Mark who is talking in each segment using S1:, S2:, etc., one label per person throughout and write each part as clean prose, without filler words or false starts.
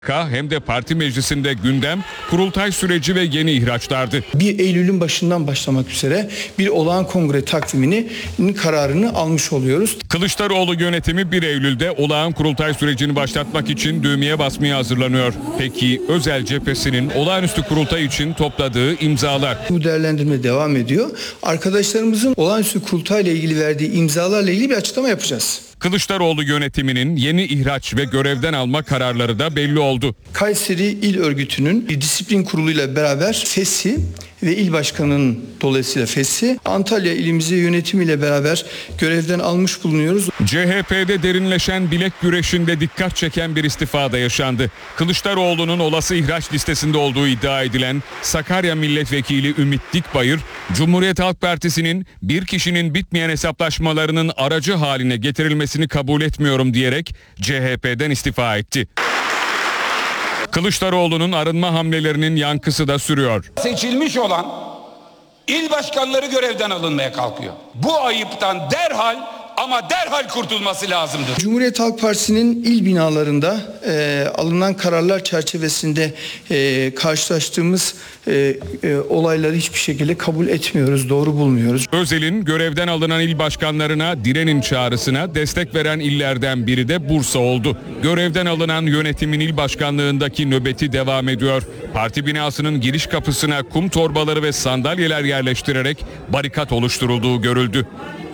S1: Hem de parti meclisinde gündem, kurultay süreci ve yeni ihraçlardı.
S2: 1 Eylül'ün başından başlamak üzere bir olağan kongre takviminin kararını almış oluyoruz.
S1: Kılıçdaroğlu yönetimi 1 Eylül'de olağan kurultay sürecini başlatmak için düğmeye basmaya hazırlanıyor. Peki Özel cephesinin olağanüstü kurultay için topladığı imzalar?
S2: Bu değerlendirme devam ediyor. Arkadaşlarımızın olağanüstü kurultayla ilgili verdiği imzalarla ilgili bir açıklama yapacağız.
S1: Kılıçdaroğlu yönetiminin yeni ihraç ve görevden alma kararları da belli oldu.
S2: Kayseri İl Örgütü'nün bir disiplin kuruluyla beraber fesih ve il başkanının dolayısıyla fesih, Antalya ilimizi yönetimiyle beraber görevden almış bulunuyoruz.
S1: CHP'de derinleşen bilek güreşinde dikkat çeken bir istifa da yaşandı. Kılıçdaroğlu'nun olası ihraç listesinde olduğu iddia edilen Sakarya Milletvekili Ümit Dikbayır, Cumhuriyet Halk Partisi'nin bir kişinin bitmeyen hesaplaşmalarının aracı haline getirilmesini kabul etmiyorum diyerek CHP'den istifa etti. Kılıçdaroğlu'nun arınma hamlelerinin yankısı da sürüyor.
S3: Seçilmiş olan il başkanları görevden alınmaya kalkıyor. Bu ayıptan derhal kurtulması lazımdır.
S2: Cumhuriyet Halk Partisi'nin il binalarında alınan kararlar çerçevesinde karşılaştığımız olayları hiçbir şekilde kabul etmiyoruz, doğru bulmuyoruz.
S1: Özel'in görevden alınan il başkanlarına direnin çağrısına destek veren illerden biri de Bursa oldu. Görevden alınan yönetimin il başkanlığındaki nöbeti devam ediyor. Parti binasının giriş kapısına kum torbaları ve sandalyeler yerleştirerek barikat oluşturulduğu görüldü.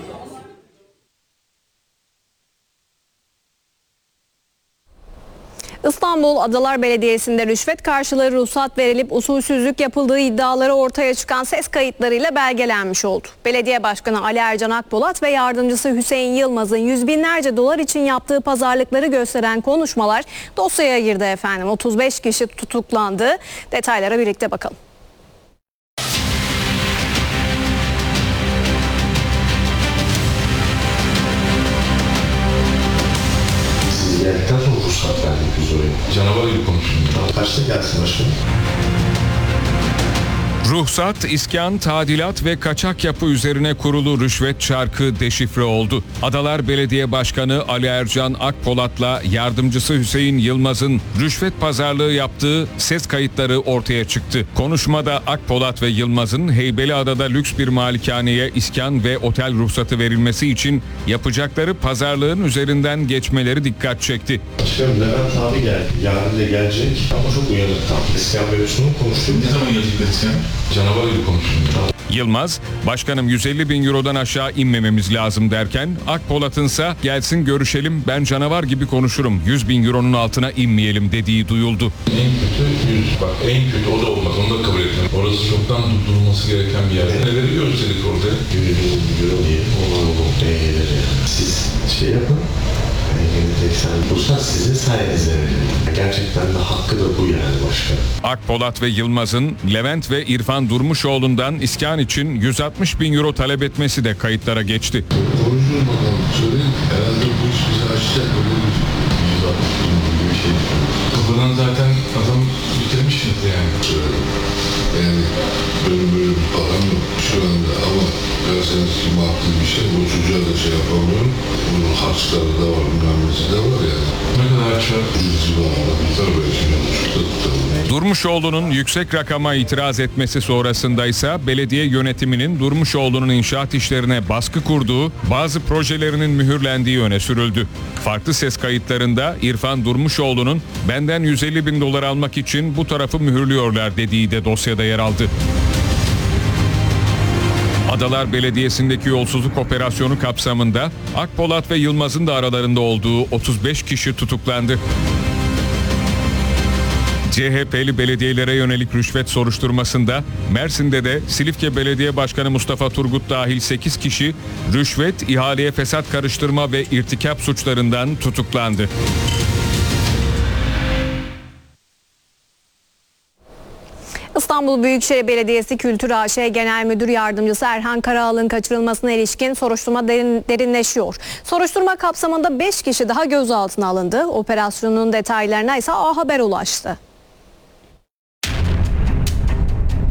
S4: İstanbul Adalar Belediyesi'nde rüşvet karşılığı ruhsat verilip usulsüzlük yapıldığı iddiaları ortaya çıkan ses kayıtlarıyla belgelenmiş oldu. Belediye Başkanı Ali Ercan Akpolat ve yardımcısı Hüseyin Yılmaz'ın yüz binlerce dolar için yaptığı pazarlıkları gösteren konuşmalar dosyaya girdi efendim. 35 kişi tutuklandı. Detaylara birlikte bakalım.
S5: Geldikten sonra ruhsat verdik biz oraya. Canavar gibi konuşuyorum. Kaçta gelsin başkanım?
S1: Ruhsat, iskan, tadilat ve kaçak yapı üzerine kurulu rüşvet çarkı deşifre oldu. Adalar Belediye Başkanı Ali Ercan Akpolat'la yardımcısı Hüseyin Yılmaz'ın rüşvet pazarlığı yaptığı ses kayıtları ortaya çıktı. Konuşmada Akpolat ve Yılmaz'ın Heybeliada'da lüks bir malikaneye iskan ve otel ruhsatı verilmesi için yapacakları pazarlığın üzerinden geçmeleri dikkat çekti.
S5: Başkanım Levent abi geldi. Yarın da gelecek ama çok uyanık tam. İskan mevzusunu konuştuk. Ne zaman gelecek iskan? Canavar gibi konuşuyorum.
S1: Yılmaz, başkanım 150 bin eurodan aşağı inmememiz lazım derken Akpolat'ınsa gelsin görüşelim ben canavar gibi konuşurum 100 bin euronun altına inmeyelim dediği duyuldu.
S5: En kötü 100. Bak en kötü o da olmaz. Onu da kabul etmem. Orası çoktan durdurulması gereken bir yer. Neleri gösterdik orada? 100 bin euro diye. Siz şey yapın. Ruhsat sizin sayenizde verilir. Gerçekten de hakkı da bu yani başkanım.
S1: Akpolat ve Yılmaz'ın Levent ve İrfan Durmuşoğlu'ndan iskan için 160 bin euro talep etmesi de kayıtlara geçti.
S5: Konuşun bakalım. Söyleyin. Herhalde bu iş bizi açacak. Böyle bir 160 bin gibi bir şey. Kapıdan zaten adam bitirmişsiniz yani. Yani benim böyle bir param yok şu anda ama derseniz ki maktul bir şey. Bu çocuğa da şey yapamıyorum. Bunun harçları da var, bilmemesi de var yani. Ne kadar harç var? 100 civarında biter belki.
S1: Durmuşoğlu'nun yüksek rakama itiraz etmesi sonrasında ise belediye yönetiminin Durmuşoğlu'nun inşaat işlerine baskı kurduğu, bazı projelerinin mühürlendiği öne sürüldü. Farklı ses kayıtlarında İrfan Durmuşoğlu'nun benden 150 bin dolar almak için bu tarafı mühürlüyorlar dediği de dosyada yer aldı. Adalar Belediyesi'ndeki yolsuzluk operasyonu kapsamında Akpolat ve Yılmaz'ın da aralarında olduğu 35 kişi tutuklandı. CHP'li belediyelere yönelik rüşvet soruşturmasında Mersin'de de Silifke Belediye Başkanı Mustafa Turgut dahil 8 kişi rüşvet, ihaleye fesat karıştırma ve irtikap suçlarından tutuklandı.
S4: İstanbul Büyükşehir Belediyesi Kültür AŞ Genel Müdür Yardımcısı Erhan Karaağlı'nın kaçırılmasına ilişkin soruşturma derinleşiyor. Soruşturma kapsamında 5 kişi daha gözaltına alındı. Operasyonun detaylarına ise A Haber ulaştı.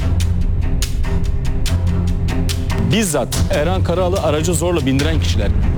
S6: Bizzat Erhan Karaağlı aracı zorla bindiren kişiler